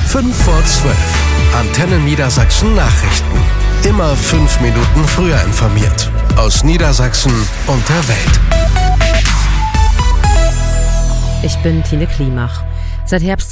5 vor 12. Antenne Niedersachsen Nachrichten. Immer 5 Minuten früher informiert. Aus Niedersachsen und der Welt. Ich bin Tine Klimach. Seit Herbst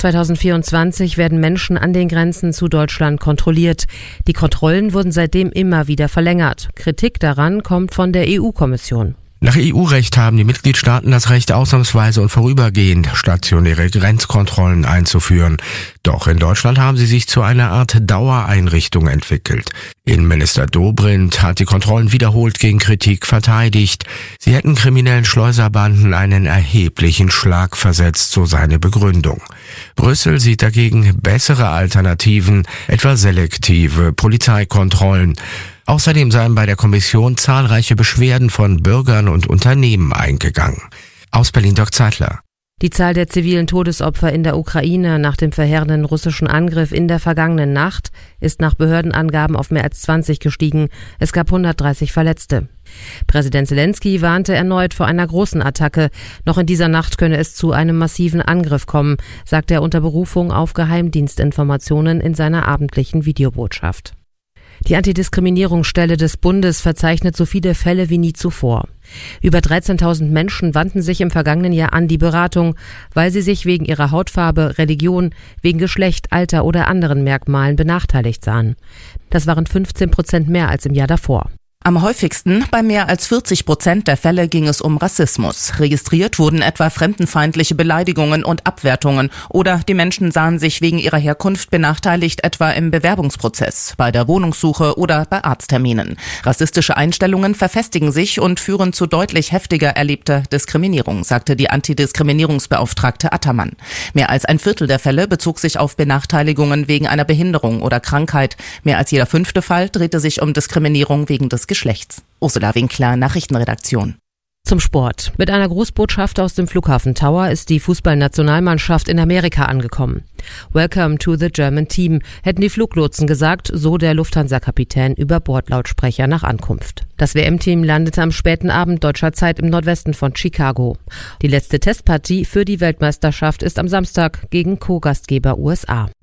2024 werden Menschen an den Grenzen zu Deutschland kontrolliert. Die Kontrollen wurden seitdem immer wieder verlängert. Kritik daran kommt von der EU-Kommission. Nach EU-Recht haben die Mitgliedstaaten das Recht, ausnahmsweise und vorübergehend stationäre Grenzkontrollen einzuführen. Doch in Deutschland haben sie sich zu einer Art Dauereinrichtung entwickelt. Innenminister Dobrindt hat die Kontrollen wiederholt gegen Kritik verteidigt. Sie hätten kriminellen Schleuserbanden einen erheblichen Schlag versetzt, so seine Begründung. Brüssel sieht dagegen bessere Alternativen, etwa selektive Polizeikontrollen. Außerdem seien bei der Kommission zahlreiche Beschwerden von Bürgern und Unternehmen eingegangen. Aus Berlin Dirk Zeitler. Die Zahl der zivilen Todesopfer in der Ukraine nach dem verheerenden russischen Angriff in der vergangenen Nacht ist nach Behördenangaben auf mehr als 20 gestiegen. Es gab 130 Verletzte. Präsident Zelensky warnte erneut vor einer großen Attacke. Noch in dieser Nacht könne es zu einem massiven Angriff kommen, sagt er unter Berufung auf Geheimdienstinformationen in seiner abendlichen Videobotschaft. Die Antidiskriminierungsstelle des Bundes verzeichnet so viele Fälle wie nie zuvor. Über 13.000 Menschen wandten sich im vergangenen Jahr an die Beratung, weil sie sich wegen ihrer Hautfarbe, Religion, wegen Geschlecht, Alter oder anderen Merkmalen benachteiligt sahen. Das waren 15% mehr als im Jahr davor. Am häufigsten, bei mehr als 40% der Fälle, ging es um Rassismus. Registriert wurden etwa fremdenfeindliche Beleidigungen und Abwertungen oder die Menschen sahen sich wegen ihrer Herkunft benachteiligt, etwa im Bewerbungsprozess, bei der Wohnungssuche oder bei Arztterminen. Rassistische Einstellungen verfestigen sich und führen zu deutlich heftiger erlebter Diskriminierung, sagte die Antidiskriminierungsbeauftragte Attermann. Mehr als ein Viertel der Fälle bezog sich auf Benachteiligungen wegen einer Behinderung oder Krankheit. Mehr als jeder 5. Fall drehte sich um Diskriminierung wegen des Geschlechts. Ursula Winkler, Nachrichtenredaktion. Zum Sport. Mit einer Grußbotschaft aus dem Flughafen Tower ist die Fußballnationalmannschaft in Amerika angekommen. Welcome to the German Team, hätten die Fluglotsen gesagt, so der Lufthansa-Kapitän über Bordlautsprecher nach Ankunft. Das WM-Team landete am späten Abend deutscher Zeit im Nordwesten von Chicago. Die letzte Testpartie für die Weltmeisterschaft ist am Samstag gegen Co-Gastgeber USA.